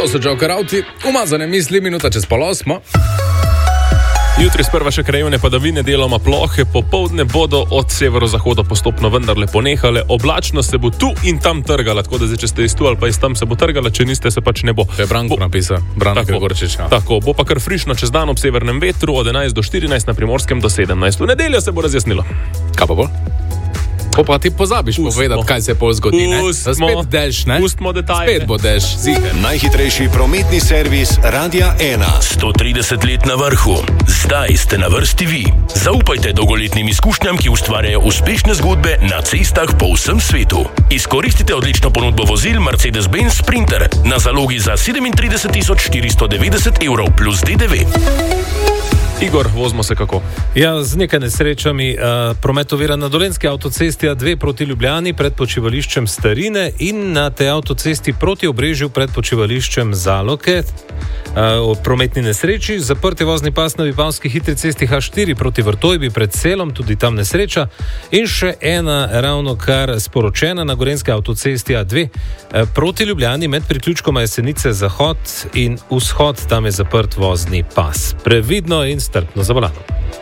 To so Joker Auti, umazane misli, minuta čez 7:30. Jutri sprva še krajevne padavine, deloma plohe, popoldne bodo od severozahoda postopno vendarle ponehale, oblačnost se bo tu in tam trgala, tako da zdaj, če ste iz tu ali pa iz tam se bo trgala, če niste, se pač ne bo. To je Branko napisal, Branko Gregorčič. Tako, bo pa kar frišno čez dan ob severnem vetru, od 11 do 14, na Primorskem do 17. V nedeljo se bo razjasnilo. Kaj pa bo? Pa ti pozabiš povedati, kaj se pol zgodi, ne? Spet dež, ne? Pustimo detajle. Spet bo dež, ziher. Najhitrejši prometni servis Radia 1. 130 let na vrhu. Zdaj ste na vrsti vi. Zaupajte dolgoletnim izkušnjam, ki ustvarjajo uspešne zgodbe na cestah po vsem svetu. Izkoristite odlično ponudbo vozil Mercedes-Benz Sprinter na zalogi za 37.490 evrov plus DDV. Igor, vozimo se kako? Ja, z nekaj nesrečami. Promet ovira na Dolenjski avtocesti A2 proti Ljubljani pred počivališčem Starine in na tej avtocesti proti Obrežju pred počivališčem Zaloke. O prometni nesreči, zaprti vozni pas na Vipavski hitri cesti H4 proti Vrtojbi pred Selom, tudi tam nesreča. In še ena ravno kar sporočena na Gorenjski avtocesti A2 proti Ljubljani med priključkoma Jesenice Zahod in Vzhod, tam je zaprt vozni pas. Previdno in strpno za volano.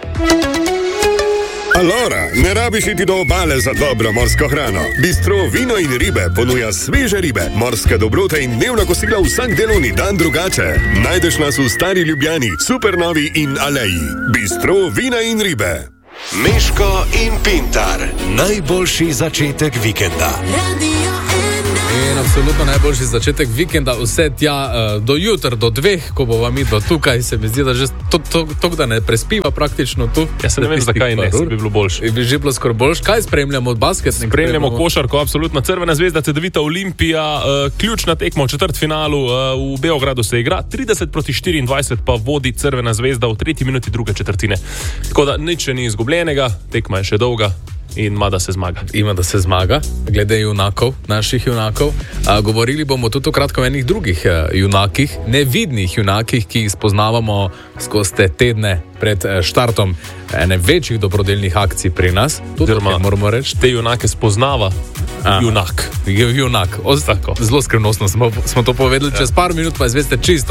Alora, ne rabiš iti do obale za dobro morsko hrano. Bistro Vino in ribe ponuja sveže ribe, morske dobrote in dnevna kosila vsak delovni dan drugače. Najdeš nas v Stari Ljubljani, Supernovi in Aleji. Bistro Vina in ribe. Meško in Pintar. Najboljši začetek vikenda. In absolutno najboljši začetek vikenda, vse tja do jutra, do 2, ko bo vam idlo tukaj, se mi zdi, da že to, da ne prespiva praktično tu. Ja se ne vem, zakaj ne, se bi bilo boljše. Bi že bilo skoraj boljše. Kaj spremljamo od basket? Spremljamo košarko, absolutno. Crvena zvezda, Cedevita Olimpija, ključna tekma v četrtfinalu v Beogradu se igra, 30-24 pa vodi Crvena zvezda v 3. minuti druge četrtine. Tako da nič ni izgubljenega, tekma je še dolga. In ima da se zmaga, glede junakov, naših junakov. Govorili bomo tudi kratko o enih drugih junakih, nevidnih junakih, ki jih spoznavamo skozi te tedne pred štartom ene večjih dobrodelnih akcij pri nas. Tudi moramo reči, te junake spoznava junak. Zelo skrivnostno smo to povedali, čez par minut pa izveste čisto